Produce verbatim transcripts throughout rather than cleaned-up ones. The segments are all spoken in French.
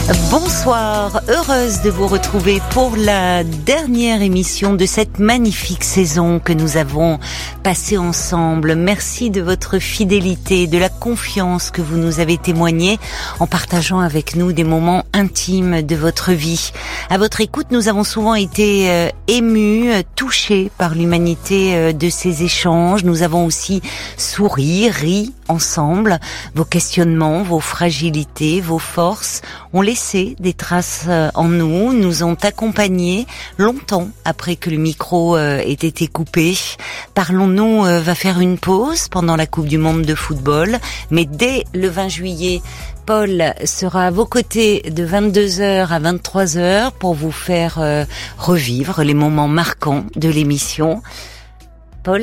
Bonsoir, heureuse de vous retrouver pour la dernière émission de cette magnifique saison que nous avons passée ensemble. Merci de votre fidélité, de la confiance que vous nous avez témoignée en partageant avec nous des moments intimes de votre vie. À votre écoute, nous avons souvent été euh, émus, euh, touchés par l'humanité euh, de ces échanges. Nous avons aussi souri, ri ensemble. Vos questionnements, vos fragilités, vos forces ont laissé des traces en nous, nous ont accompagnés longtemps après que le micro euh, ait été coupé. Parlons-nous euh, va faire une pause pendant la Coupe du Monde de football, mais dès le vingt juillet, Paul sera à vos côtés de vingt-deux heures à vingt-trois heures pour vous faire euh, revivre les moments marquants de l'émission. Paul ?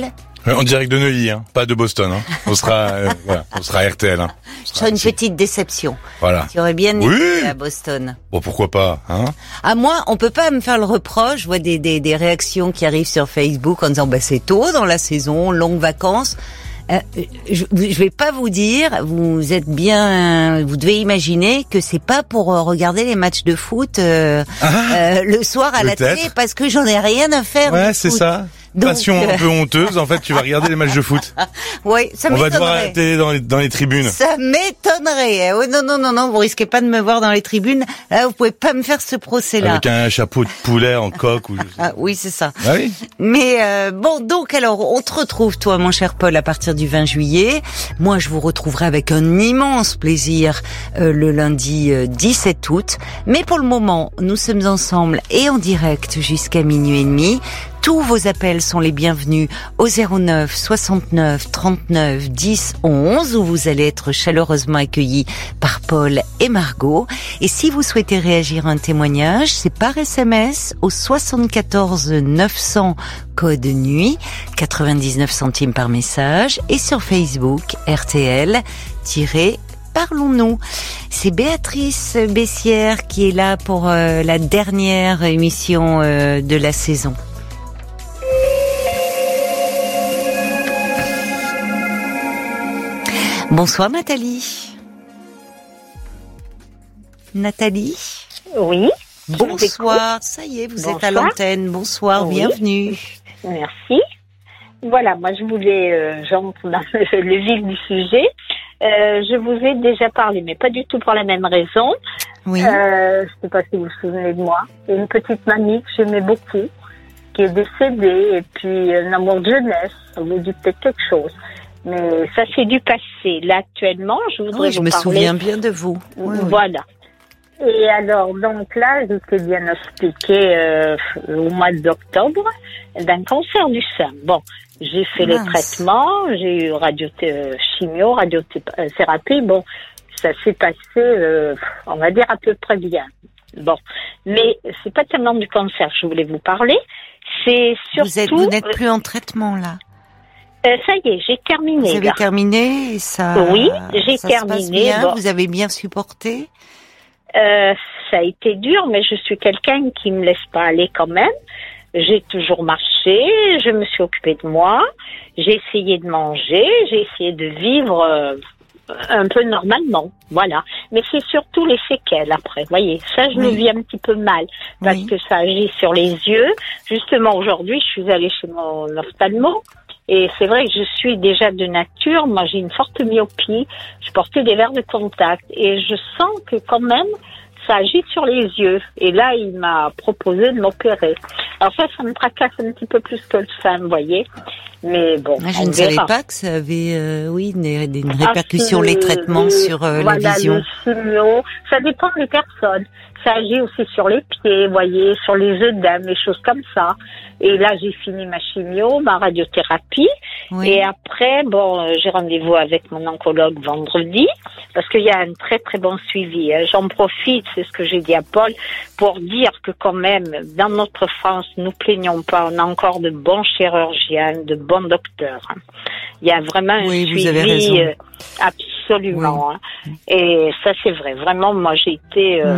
En direct de Neuilly, hein, pas de Boston. Hein. On sera, euh, voilà, on sera R T L. Hein. Ce sera une ici. Petite déception. Voilà. Tu aurais bien oui. été à Boston. Bon, pourquoi pas, hein. À moi, on peut pas me faire le reproche. Je vois des, des, des réactions qui arrivent sur Facebook en disant, bah, c'est tôt dans la saison, longues vacances. Euh, je, je vais pas vous dire, vous êtes bien, vous devez imaginer que c'est pas pour regarder les matchs de foot euh, ah, euh, le soir à la télé parce que j'en ai rien à faire. Ouais, c'est foot. Ça. Donc, passion un peu honteuse, en fait, tu vas regarder les matchs de foot. Oui, ça On m'étonnerait. va devoir arrêter dans les, dans les tribunes. Ça m'étonnerait. Oh, non, non, non, non, vous risquez pas de me voir dans les tribunes. Là, vous pouvez pas me faire ce procès-là. Avec un chapeau de poulet en coque ou... Ah, oui, c'est ça. Ah oui. Mais euh, bon, donc alors, on te retrouve, toi, mon cher Paul, à partir du vingt juillet. Moi, je vous retrouverai avec un immense plaisir euh, le lundi euh, dix-sept août. Mais pour le moment, nous sommes ensemble et en direct jusqu'à minuit et demi. Tous vos appels sont les bienvenus au zéro neuf soixante-neuf trente-neuf dix onze où vous allez être chaleureusement accueillis par Paul et Margot. Et si vous souhaitez réagir à un témoignage, c'est par S M S au soixante-quatorze neuf cents code nuit, quatre-vingt-dix-neuf centimes par message, et sur Facebook R T L Parlons-nous. C'est Béatrice Bessière qui est là pour euh, la dernière émission euh, de la saison. Bonsoir Nathalie. Nathalie ? Oui. Bonsoir, ça y est, vous Bonsoir. êtes à l'antenne. Bonsoir, oui. Bienvenue. Merci. Voilà, moi je voulais, euh, j'entre dans le vif du sujet. Euh, je vous ai déjà parlé, mais pas du tout pour la même raison. Oui. Euh, je ne sais pas si vous vous souvenez de moi. Une petite mamie que j'aimais beaucoup, qui est décédée, et puis un amour de jeunesse, ça vous dit peut-être quelque chose. Mais ça c'est du passé. Là actuellement, je voudrais oui, je vous me parler. souviens bien de vous. Oui, voilà. Oui. Et alors, donc là, j'étais diagnostiquée euh, au mois d'octobre d'un cancer du sein. Bon, j'ai fait Mince. les traitements, j'ai eu radio euh, chimio, radiothérapie. Bon, ça s'est passé, euh, on va dire à peu près bien. Bon, mais c'est pas tellement du cancer que je voulais vous parler. C'est surtout. Vous êtes, vous n'êtes plus en traitement là. Euh, ça y est, j'ai terminé. Vous avez là. terminé et ça. Oui, j'ai ça terminé. Se passe bien, bon. Vous avez bien supporté. Euh, ça a été dur, mais je suis quelqu'un qui me laisse pas aller quand même. J'ai toujours marché, je me suis occupée de moi, j'ai essayé de manger, j'ai essayé de vivre euh, un peu normalement, voilà. Mais c'est surtout les séquelles après, voyez. Ça, je oui. le vis un petit peu mal parce oui. que ça agit sur les yeux. Justement, aujourd'hui, je suis allée chez mon ophtalmo. Et c'est vrai que je suis déjà de nature, moi j'ai une forte myopie, je portais des verres de contact et je sens que quand même ça agit sur les yeux. Et là il m'a proposé de m'opérer. Alors ça, ça me tracasse un petit peu plus que le sein, vous voyez. Mais bon, ah, je on ne verra. savez pas que ça avait, euh, oui, une, une répercussion, ah, les traitements les, sur euh, voilà, la vision. Le chimio, ça dépend des personnes. Ça agit aussi sur les pieds, vous voyez, sur les œdèmes, les choses comme ça. Et là, j'ai fini ma chimio, ma radiothérapie. Oui. Et après, bon, j'ai rendez-vous avec mon oncologue vendredi, parce qu'il y a un très très bon suivi. J'en profite, c'est ce que j'ai dit à Paul, pour dire que quand même, dans notre France, nous plaignons pas, on a encore de bons chirurgiens, de bons docteurs. Il y a vraiment un oui, suivi vous avez raison. absolument. Oui. Hein. Et ça, c'est vrai. Vraiment, moi, j'ai été... Euh, mm.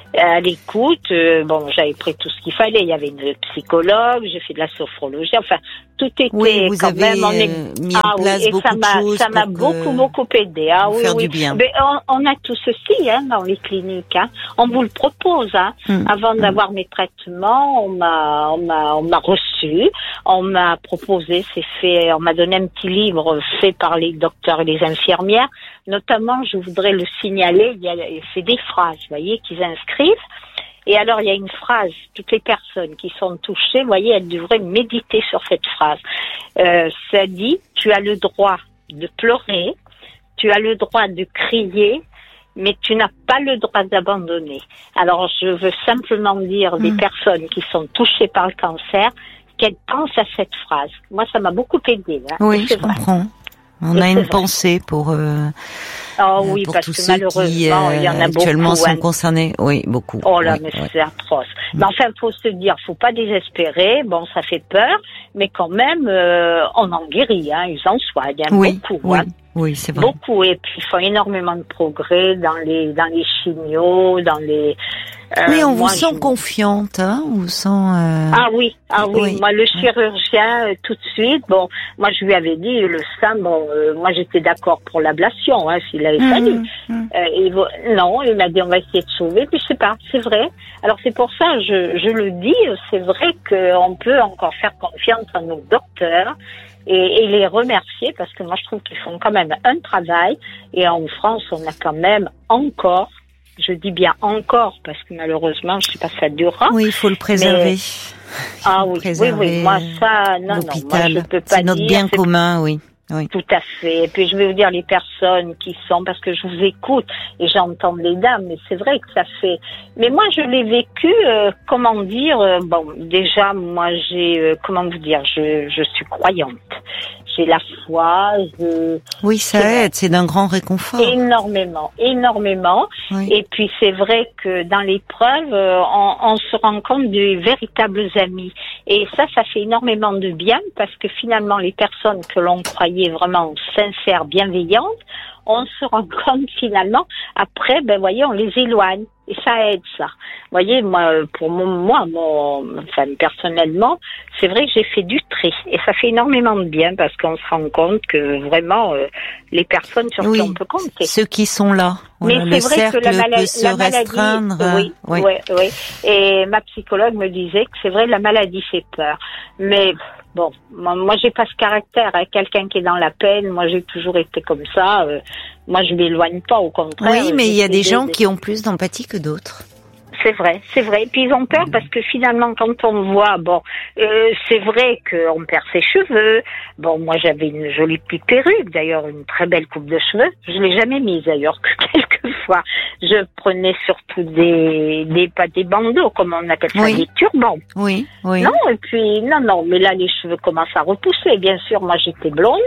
à l'écoute. Euh, bon, j'avais pris tout ce qu'il fallait. Il y avait une psychologue, j'ai fait de la sophrologie. Enfin, tout était oui, vous quand avez même. On est... mis en ah, place oui, et beaucoup ça m'a, de choses ça m'a pour beaucoup, que... beaucoup aidé. Ah oui, faire oui. du bien. Mais on, on a tout ceci hein, dans les cliniques. Hein. On vous le propose. Hein. Mmh. Avant d'avoir mes traitements, on m'a, on m'a, on m'a reçu. On m'a proposé, c'est fait. On m'a donné un petit livre fait par les docteurs et les infirmières. Notamment, je voudrais le signaler. Il y a, c'est des phrases, vous voyez, qu'ils inscrivent. Et alors, il y a une phrase, toutes les personnes qui sont touchées, vous voyez, elles devraient méditer sur cette phrase. Euh, ça dit, tu as le droit de pleurer, tu as le droit de crier, mais tu n'as pas le droit d'abandonner. Alors, je veux simplement dire des mmh. personnes qui sont touchées par le cancer, qu'elles pensent à cette phrase. Moi, ça m'a beaucoup aidé. Hein. Oui, c'est je vrai. comprends. On Et a une vrai. pensée pour, euh, oh, oui, pour parce tous que ceux qui malheureusement, il y en a actuellement beaucoup, sont hein. concernés. Oui, beaucoup. Oh là, oui, mais oui. c'est atroce. Mais enfin, faut se dire, faut pas désespérer. Bon, ça fait peur, mais quand même, euh, on en guérit. Hein, ils en soignent hein, oui, beaucoup. Oui, hein. oui, c'est vrai. Beaucoup. Et puis, ils font énormément de progrès dans les dans les chimios, dans les. Euh, oui, on moi, vous sent je... confiante, hein, on vous sent... Euh... Ah oui, ah oui, oui. moi le chirurgien, euh, tout de suite, bon, moi je lui avais dit, le sein, bon, euh, moi j'étais d'accord pour l'ablation, hein, s'il avait fallu. Mmh, mmh. Euh, et, non, il m'a dit, on va essayer de sauver, puis je sais pas, c'est vrai. Alors c'est pour ça, je, je le dis, c'est vrai qu'on peut encore faire confiance à nos docteurs, et, et les remercier, parce que moi je trouve qu'ils font quand même un travail, et en France, on a quand même encore, je dis bien encore, parce que malheureusement, je sais pas si ça durera. Oui, il faut le préserver. Mais... Ah oui, préserver oui, oui, moi ça, non, non, moi je peux pas c'est notre dire, bien c'est... commun, oui. Oui. Tout à fait. Et puis je vais vous dire les personnes qui sont, parce que je vous écoute et j'entends les dames, mais c'est vrai que ça fait. Mais moi je l'ai vécu, euh, comment dire, euh, bon déjà moi j'ai, euh, comment vous dire, je, je suis croyante. J'ai la foi. Je... Oui, ça c'est aide, c'est d'un grand réconfort. Énormément, énormément. Oui. Et puis c'est vrai que dans l'épreuve, euh, on, on se rend compte de véritables amis. Et ça, ça fait énormément de bien parce que finalement, les personnes que l'on croyait vraiment sincères, bienveillantes, on se rend compte finalement, après, ben voyez, on les éloigne. Et ça aide, ça. Vous voyez, moi, pour mon, moi, mon, enfin, personnellement, c'est vrai que j'ai fait du tri. Et ça fait énormément de bien parce qu'on se rend compte que vraiment, euh, les personnes sur oui, qui on peut compter. Ceux qui sont là. Voilà, mais c'est vrai que la, mala- se la maladie, oui, oui. oui, oui. Et ma psychologue me disait que c'est vrai, la maladie fait peur. Mais bon, moi, moi j'ai pas ce caractère. Hein. Quelqu'un qui est dans la peine, moi j'ai toujours été comme ça. Euh, moi je m'éloigne pas, au contraire. Oui, mais il y a des gens des... qui ont plus d'empathie que d'autres. C'est vrai, c'est vrai. Et puis ils ont peur parce que finalement, quand on voit, bon, euh, c'est vrai qu'on perd ses cheveux. Bon, moi j'avais une jolie petite perruque, d'ailleurs une très belle coupe de cheveux. Je l'ai jamais mise d'ailleurs que quelques fois. Je prenais surtout des, des pas des bandeaux, comme on appelle ça, oui. des turbans. Oui, oui. Non, et puis non, non, mais là les cheveux commencent à repousser. Bien sûr, moi j'étais blonde,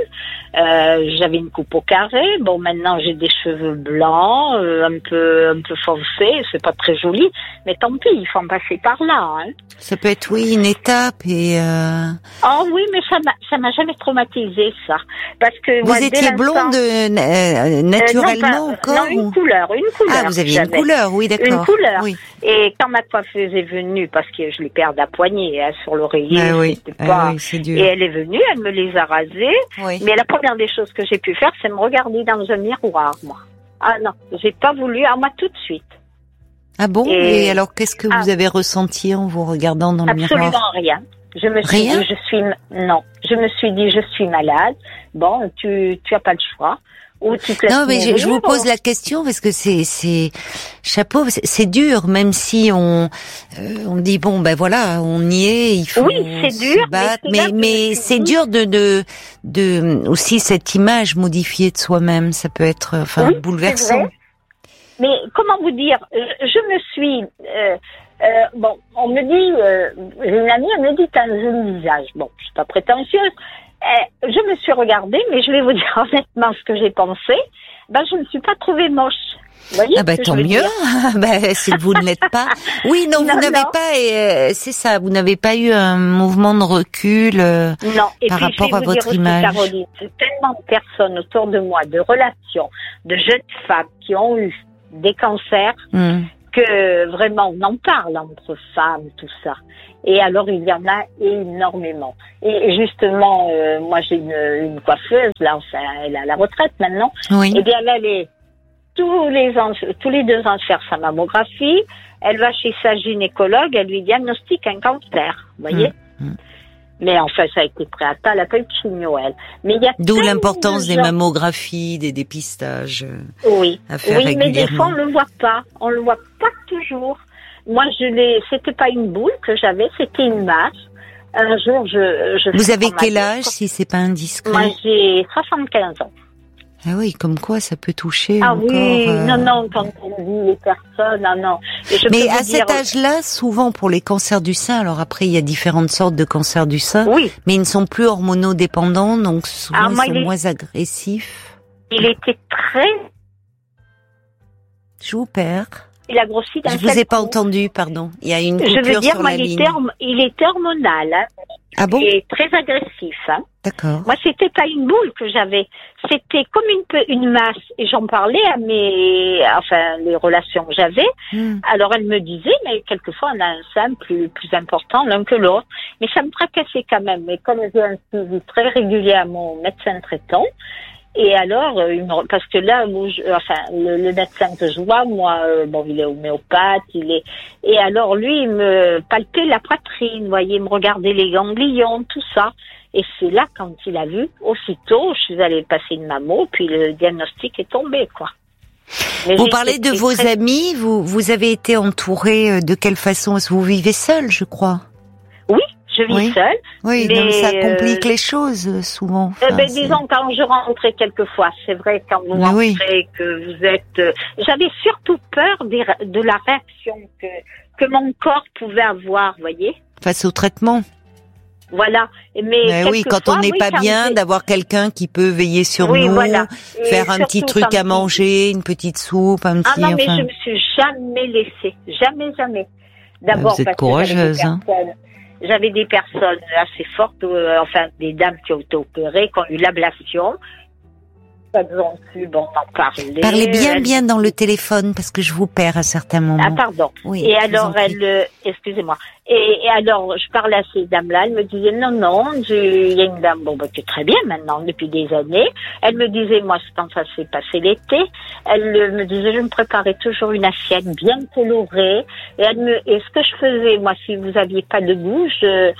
euh, j'avais une coupe au carré. Bon, maintenant j'ai des cheveux blancs, euh, un peu, un peu foncés. C'est pas très joli. Mais tant pis, il faut en passer par là. Hein. Ça peut être, oui, une étape et... Euh... Oh oui, mais ça m'a, ça m'a jamais traumatisé, ça. Parce que vous moi, étiez blonde euh, naturellement euh, non, pas, encore Non, une ou... couleur, une couleur. Ah, vous aviez j'avais. une couleur, oui, d'accord. Une couleur. Oui. Et quand ma coiffeuse est venue, parce que je les perds à poignée hein, sur l'oreiller, ah, oui. c'était pas... Ah, oui, c'est dur. Et elle est venue, elle me les a rasés. Oui. Mais la première des choses que j'ai pu faire, c'est me regarder dans un miroir, moi. Ah non, j'ai pas voulu, à moi tout de suite. Ah bon? Et, Et alors, qu'est-ce que ah, vous avez ressenti en vous regardant dans le absolument miroir? Absolument rien. Je me suis rien? dit, je suis, non. Je me suis dit, je suis malade. Bon, tu, tu as pas le choix. Ou tu te laisses non, mais mourir, je, je vous pose ou... la question parce que c'est, c'est, chapeau, c'est, c'est dur, même si on, euh, on dit bon, ben voilà, on y est, il faut oui, c'est dur, se battre, mais mais, mais c'est dur de, de, de, aussi cette image modifiée de soi-même, ça peut être, enfin, oui, bouleversant. Mais comment vous dire, je me suis, euh, euh, bon, on me dit, euh, une amie, elle me dit, t'as un joli visage. Bon, je suis pas prétentieuse. Euh, je me suis regardée, mais je vais vous dire honnêtement ce que j'ai pensé. Ben, je ne me suis pas trouvée moche. Vous voyez ah ben bah, tant mieux. ben, si vous ne l'êtes pas. Oui, non, non vous n'avez non. pas. Euh, c'est ça, vous n'avez pas eu un mouvement de recul euh, non. Et par puis, rapport à vous votre dire image. aussi, Caroline, c'est tellement de personnes autour de moi, de relations, de jeunes femmes qui ont eu des cancers. Mmh. Que vraiment, on en parle entre femmes, tout ça. Et alors, il y en a énormément. Et justement, euh, moi, j'ai une, une coiffeuse, là, enfin, elle est à la retraite maintenant. Oui. Eh bien, elle allait tous les ans, tous les deux ans faire sa mammographie. Elle va chez sa gynécologue, elle lui diagnostique un cancer, vous voyez. Mmh, mmh. Mais enfin, ça a été préatal, elle a pas eu de chimio, elle. Mais il y a D'où l'importance de des gens... mammographies, des dépistages oui. à faire oui, régulièrement. Mais des fois, on le voit pas. On le voit pas toujours. Moi, je l'ai, c'était pas une boule que j'avais, c'était une masse. Un jour, je, je Vous avez quel vie, âge, si c'est pas indiscret? Moi, j'ai soixante-quinze ans. Ah oui, comme quoi ça peut toucher ah encore... Ah oui, euh... non, non, quand on dit les personnes, non, non. Et je Mais peux à vous cet dire... âge-là, souvent pour les cancers du sein, alors après il y a différentes sortes de cancers du sein, oui. mais ils ne sont plus hormonodépendants, donc souvent ah, moi, ils sont est... moins agressifs. Il était très... Je vous perds. Il a grossi d'un Je vous ai pas coup. entendu, pardon. Il y a une coupure je veux dire, sur moi, la il ligne. Était horm... Il était hormonal. Hein. Ah bon? Et très agressif. Hein. D'accord. Moi, c'était pas une boule que j'avais. C'était comme une, une masse. Et j'en parlais à mes, enfin, les relations que j'avais. Hmm. Alors, elle me disait, mais quelquefois, on a un sein plus, plus important l'un que l'autre. Mais ça me tracassait quand même. Mais comme j'ai un suivi très régulier à mon médecin traitant, et alors, parce que là, je, enfin, le, le médecin que je vois, moi, euh, bon, il est homéopathe, il est, et alors lui, il me palpait la poitrine, vous voyez, il me regardait les ganglions, tout ça. Et c'est là, quand il a vu, aussitôt, je suis allée passer une mammo, puis le diagnostic est tombé, quoi. Mais vous parlez de vos très... amis, vous, vous avez été entourée de quelle façon? Est-ce que vous vivez seule, je crois? Oui. Je vis oui. seule. Oui, mais donc ça complique euh, les choses souvent. Enfin, eh ben, disons, quand je rentrais quelquefois, c'est vrai, quand vous mais rentrez, oui. que vous êtes... Euh, j'avais surtout peur des, de la réaction que, que mon corps pouvait avoir, vous voyez. Face au traitement. Voilà. Mais, mais oui, quand on n'est oui, pas bien, j'ai... d'avoir quelqu'un qui peut veiller sur oui, nous, voilà. faire un petit truc à manger, une petite soupe, un petit... Ah non, mais enfin... je me suis jamais laissée. Jamais, jamais. D'abord, vous êtes courageuse, hein. J'avais des personnes assez fortes, euh, enfin des dames qui ont été opérées, qui ont eu l'ablation. Elles ont pu, bon, en parler. Parlez bien, elles... bien dans le téléphone parce que je vous perds à certains moments. Ah pardon. Oui, et alors elle, euh, excusez-moi. Et, et alors je parlais à ces dames-là, elles me disaient non, non, il y a une dame, bon, bah, qui est très bien maintenant depuis des années. Elle me disait, moi, quand ça s'est passé l'été, elle me disait, je me préparais toujours une assiette bien colorée. Et elle me, et ce que je faisais, moi, si vous aviez pas de goût, je, euh,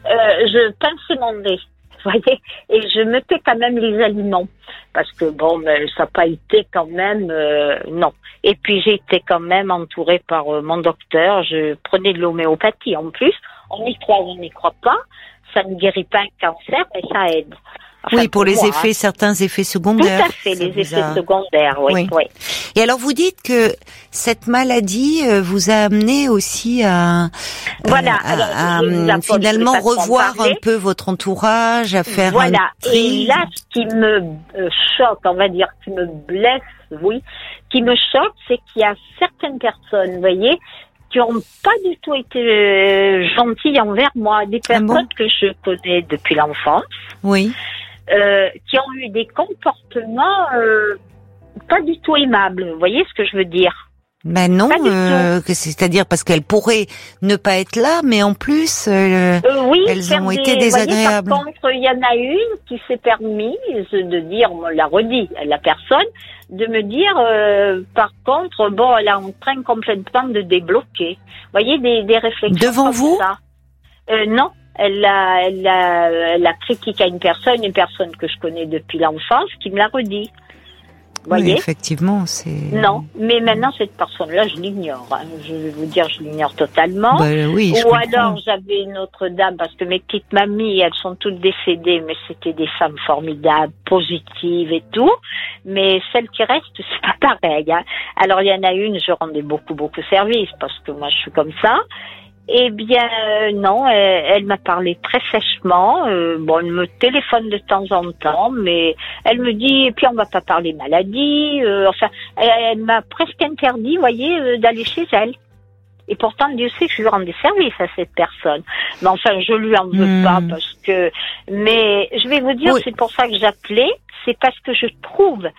je pinçais mon nez. Voyez, et je mettais quand même les aliments parce que bon, mais ça n'a pas été quand même euh, non. Et puis j'ai été quand même entourée par euh, mon docteur. Je prenais de l'homéopathie en plus. On y croit, on n'y croit pas. Ça ne guérit pas un cancer, mais ça aide. Enfin, oui, pour, pour les moi, effets, hein. certains effets secondaires. Tout à fait, les effets a... secondaires, oui, oui. oui. Et alors, vous dites que cette maladie vous a amené aussi à, voilà, à, alors, à, à finalement revoir un peu votre entourage, à faire voilà. un tri. Et là, ce qui me euh, choque, on va dire, qui me blesse, oui, qui me choque, c'est qu'il y a certaines personnes, vous voyez, qui n'ont pas du tout été euh, gentilles envers moi, des personnes ah bon que je connais depuis l'enfance. Oui. Euh, qui ont eu des comportements euh, pas du tout aimables. Vous voyez ce que je veux dire? Ben non, euh, c'est-à-dire parce qu'elles pourraient ne pas être là, mais en plus, euh, euh, oui, elles ont des, été désagréables. Voyez, par contre, il y en a une qui s'est permise de dire, on l'a redit, la personne, de me dire, euh, par contre, bon, elle est en train complètement de débloquer. Vous voyez, des, des réflexions devant comme vous ça. Euh, non. Elle a, elle a, elle a critiqué à une personne, une personne que je connais depuis l'enfance, qui me l'a redit. Vous voyez ? Oui, effectivement, c'est... Non, mais maintenant, cette personne-là, je l'ignore. Hein. Je vais vous dire, je l'ignore totalement. Ben, oui, je Ou comprends. alors, j'avais une autre dame, parce que mes petites mamies, elles sont toutes décédées, mais c'était des femmes formidables, positives et tout. Mais celles qui restent, c'est pas pareil. Hein. Alors, il y en a une, je rendais beaucoup, beaucoup service, parce que moi, je suis comme ça. Eh bien, euh, non, elle, elle m'a parlé très sèchement. Euh, bon, elle me téléphone de temps en temps, mais elle me dit, et puis on va pas parler maladie. Euh, enfin, elle, elle m'a presque interdit, vous voyez, euh, d'aller chez elle. Et pourtant, Dieu sait que je lui rends des services à cette personne. Mais enfin, je lui en veux mmh. pas parce que... Mais je vais vous dire, oui. C'est pour ça que j'appelais. C'est parce que je trouve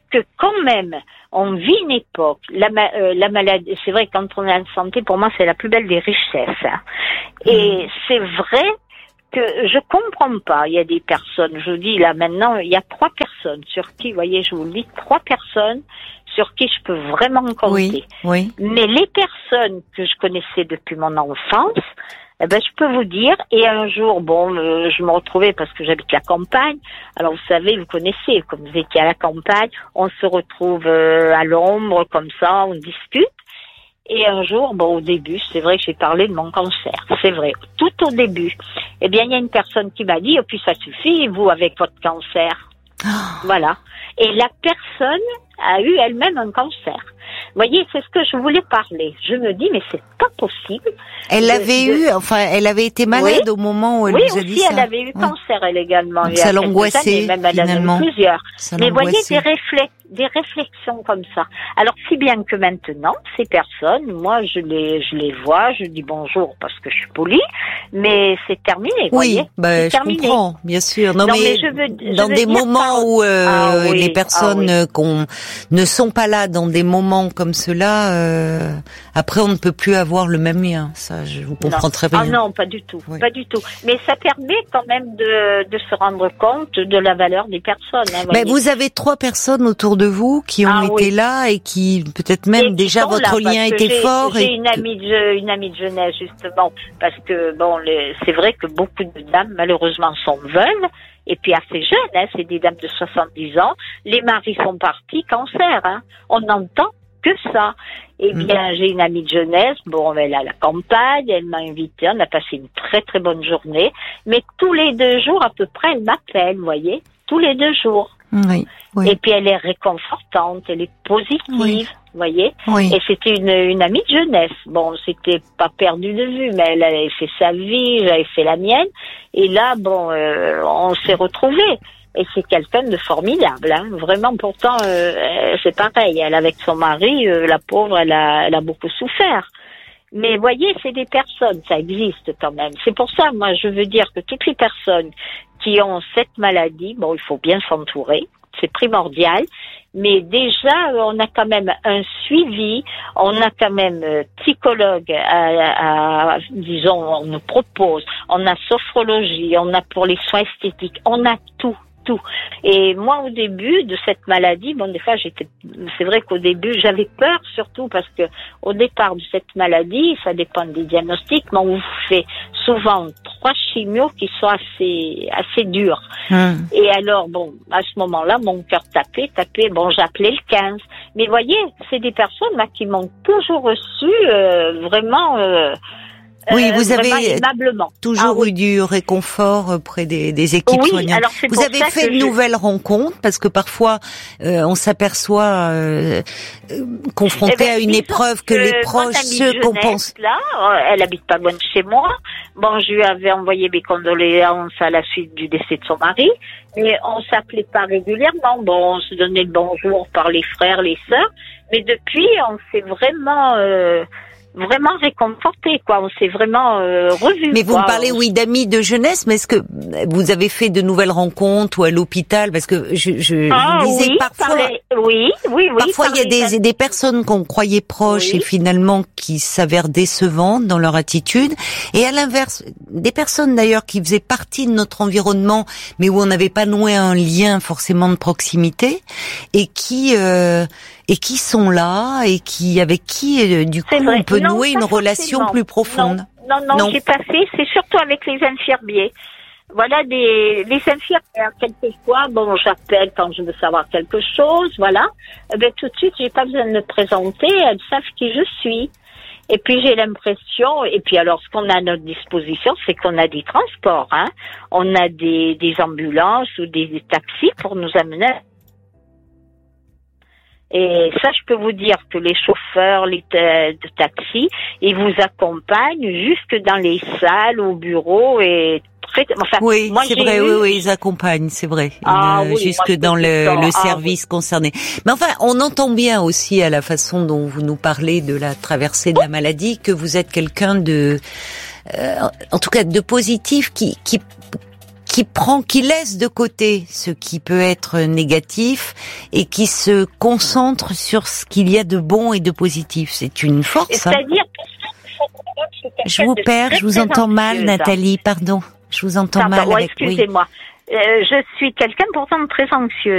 que quand même, on vit une époque, la, euh, la maladie, c'est vrai, quand on est en santé, pour moi, c'est la plus belle des richesses. Hein. Et mmh. c'est vrai que je comprends pas. Il y a des personnes, je vous dis là maintenant, il y a trois personnes sur qui, vous voyez, je vous le dis, trois personnes sur qui je peux vraiment compter. Oui, oui. Mais les personnes que je connaissais depuis mon enfance, eh ben, je peux vous dire, et un jour, bon, euh, je me retrouvais parce que j'habite la campagne. Alors, vous savez, vous connaissez, comme vous étiez à la campagne, on se retrouve euh, à l'ombre, comme ça, on discute. Et un jour, bon, au début, c'est vrai que j'ai parlé de mon cancer. C'est vrai. Tout au début. Eh bien, il y a une personne qui m'a dit, oh, puis ça suffit, vous, avec votre cancer. Oh. Voilà. Et la personne a eu elle-même un cancer. Vous voyez, c'est ce que je voulais parler. Je me dis, mais c'est pas possible. Elle de, avait de... eu, enfin, elle avait été malade oui. au moment où elle oui, vous a aussi, dit ça. Oui, elle avait eu cancer, oui. elle également. Donc, ça l'angoissait, même elle finalement. En a eu plusieurs. Ça mais voyez, des réflexes, des réflexions comme ça. Alors, si bien que maintenant, ces personnes, moi, je les, je les vois, je dis bonjour parce que je suis polie, mais c'est terminé, vous oui, voyez. bah, je terminé. comprends, bien sûr. Non, non mais, mais je veux, je dans veux des moments par... où euh, ah, oui, les personnes ah, oui. qu'on ne sont pas là dans des moments comme cela, euh, après on ne peut plus avoir le même lien. Ça, je vous comprends non. très bien. Ah non, pas du tout, oui. pas du tout. Mais ça permet quand même de, de se rendre compte de la valeur des personnes. Hein, mais vous avez trois personnes autour de vous qui ont ah, été oui. là et qui peut-être même et déjà votre là, lien était j'ai, fort. J'ai et une amie de une amie de jeunesse justement parce que bon, les, c'est vrai que beaucoup de dames malheureusement sont veuves. Et puis assez jeunes, hein, c'est des dames de soixante-dix ans. Les maris sont partis, cancer. Hein. On n'entend que ça. Eh bien, mmh. j'ai une amie de jeunesse. Bon, elle est à la campagne. Elle m'a invitée. On a passé une très très bonne journée. Mais tous les deux jours, à peu près, elle m'appelle, vous voyez. Tous les deux jours. Oui, oui. Et puis elle est réconfortante, elle est positive, oui. vous voyez. Oui. Et c'était une, une amie de jeunesse. Bon, c'était pas perdu de vue, mais elle avait fait sa vie, j'avais fait la mienne. Et là, bon, euh, on s'est retrouvés. Et c'est quelqu'un de formidable, hein. Vraiment. Pourtant, euh, c'est pareil. Elle avec son mari, euh, la pauvre, elle a, elle a beaucoup souffert. Mais voyez, c'est des personnes, ça existe quand même. C'est pour ça, moi, je veux dire que toutes les personnes qui ont cette maladie, bon, il faut bien s'entourer, c'est primordial. Mais déjà, on a quand même un suivi, on a quand même euh, psychologue, à, à, disons, on nous propose, on a sophrologie, on a pour les soins esthétiques, on a tout. Tout. Et moi, au début de cette maladie, bon, des fois, j'étais, c'est vrai qu'au début, j'avais peur, surtout parce que au départ de cette maladie, ça dépend des diagnostics, mais on vous fait souvent trois chimios qui sont assez, assez durs. Mmh. Et alors, bon, à ce moment-là, mon cœur tapait, tapait, bon, j'appelais le quinze. Mais voyez, c'est des personnes, là, qui m'ont toujours reçu, euh, vraiment, euh, Oui, vous euh, avez toujours ah, oui. eu du réconfort auprès des, des équipes oui, soignantes. Alors vous avez fait de je... nouvelles rencontres parce que parfois euh, on s'aperçoit euh, euh, confronté eh ben, à une épreuve que, que les proches se compensent. Là, elle habite pas loin de chez moi. Bon, je lui avais envoyé mes condoléances à la suite du décès de son mari, mais on s'appelait pas régulièrement. Bon, on se donnait le bonjour par les frères, les sœurs, mais depuis, on s'est vraiment euh, vraiment réconforté, quoi. On s'est vraiment euh, revu. Mais vous quoi. me parlez, oui, d'amis de jeunesse, mais est-ce que vous avez fait de nouvelles rencontres ou à l'hôpital? Parce que je, je ah, vous disais oui, parfois, les, oui, oui, oui. Parfois, il y a des, des personnes qu'on croyait proches oui. et finalement qui s'avèrent décevantes dans leur attitude. Et à l'inverse, des personnes d'ailleurs qui faisaient partie de notre environnement, mais où on n'avait pas noué un lien forcément de proximité, et qui euh, et qui sont là et qui avec qui du coup on peut non, nouer une relation forcément. plus profonde. Non, non, non, non. j'ai pas fait. C'est surtout avec les infirmiers. Voilà, des les infirmières, quelquefois, bon, j'appelle quand je veux savoir quelque chose, voilà. Eh ben, tout de suite, j'ai pas besoin de me présenter, elles savent qui je suis. Et puis, j'ai l'impression, et puis alors, ce qu'on a à notre disposition, c'est qu'on a des transports, hein. On a des, des ambulances ou des, des taxis pour nous amener. Et ça, je peux vous dire que les chauffeurs les t- de taxi, ils vous accompagnent jusque dans les salles, au bureau et très, enfin, oui, moi, c'est j'ai vrai, eu... oui, oui, ils accompagnent, c'est vrai, ah, une, oui, jusque moi, dans le, le service ah, oui. concerné. Mais enfin, on entend bien aussi à la façon dont vous nous parlez de la traversée de la maladie que vous êtes quelqu'un de, euh, en tout cas, de positif qui, qui qui prend, qui laisse de côté ce qui peut être négatif et qui se concentre sur ce qu'il y a de bon et de positif. C'est une force. C'est-à-dire, hein. Je vous perds, je vous entends mal, Nathalie. Pardon, je vous entends Pardon, mal. ouais, Avec... excusez-moi. Oui. Euh, je suis quelqu'un pourtant de très anxieux.